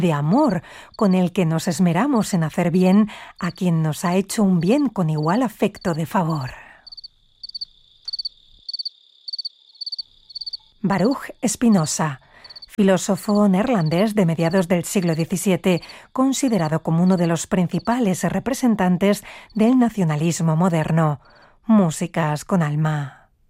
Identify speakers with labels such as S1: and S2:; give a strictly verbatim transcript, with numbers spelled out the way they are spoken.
S1: de amor con el que nos esmeramos en hacer bien a quien nos ha hecho un bien con igual afecto de favor. Baruch Spinoza, filósofo neerlandés de mediados del siglo diecisiete, considerado como uno de los principales representantes del nacionalismo moderno. Músicas con alma.